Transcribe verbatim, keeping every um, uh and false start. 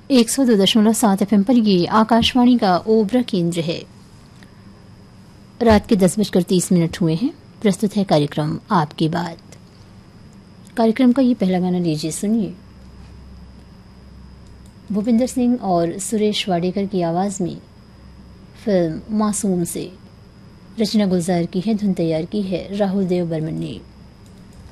एक सौ दो दशमलव सात एफ एम पर ये आकाशवाणी का ओबरा केंद्र है। रात के दस बजकर तीस मिनट हुए हैं। प्रस्तुत है कार्यक्रम आपकी बात। कार्यक्रम का ये पहला गाना लीजिए, सुनिए। भूपिंदर सिंह और सुरेश वाडेकर की आवाज़ में फिल्म मासूम से। रचना गुलजार की है, धुन तैयार की है राहुल देव बर्मन ने।